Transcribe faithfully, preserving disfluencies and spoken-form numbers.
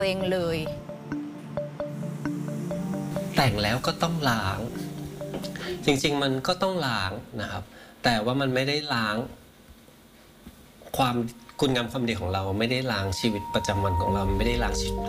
ตัวเองเลยแต่งแล้วก็ต้องล้างจริงๆมันก็ต้องล้างนะครับแต่ว่ามันไม่ได้ล้างความคุณงามความดีของเราไม่ได้ล้างชีวิตประจำวันของเราไม่ได้ล้างชีวิต